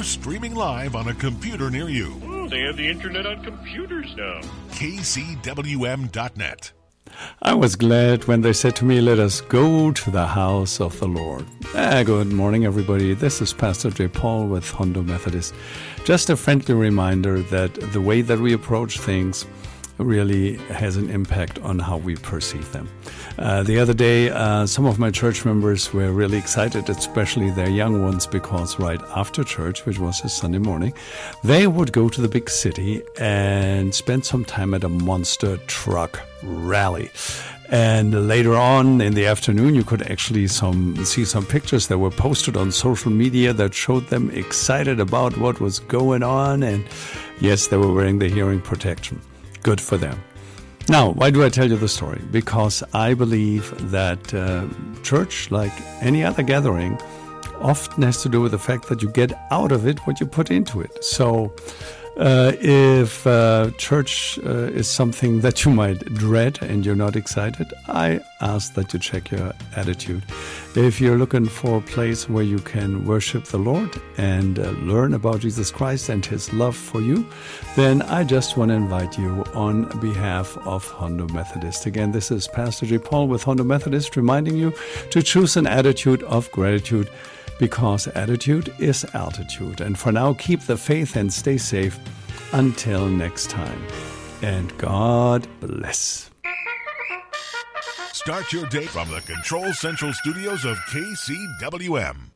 streaming live on a computer near you. Oh, they have the internet on computers now. KCWM.net. I was glad when they said to me, let us go to the house of the Lord. Good morning, everybody. This is Pastor J. Paul with Hondo Methodist. Just a friendly reminder that the way that we approach things really has an impact on how we perceive them. The other day, some of my church members were really excited, especially their young ones, because right after church, which was a Sunday morning, they would go to the big city and spend some time at a monster truck rally. And later on in the afternoon, you could actually see some pictures that were posted on social media that showed them excited about what was going on. And yes, they were wearing the hearing protection. Good for them. Now, why do I tell you the story? Because I believe that church, like any other gathering, often has to do with the fact that you get out of it what you put into it. So if church is something that you might dread and you're not excited, I ask that you check your attitude. If you're looking for a place where you can worship the Lord and learn about Jesus Christ and His love for you, then I just want to invite you on behalf of Hondo Methodist. Again, this is Pastor J. Paul with Hondo Methodist reminding you to choose an attitude of gratitude, because attitude is altitude. And for now, keep the faith and stay safe until next time. And God bless. Start your day from the Control Central studios of KCWM.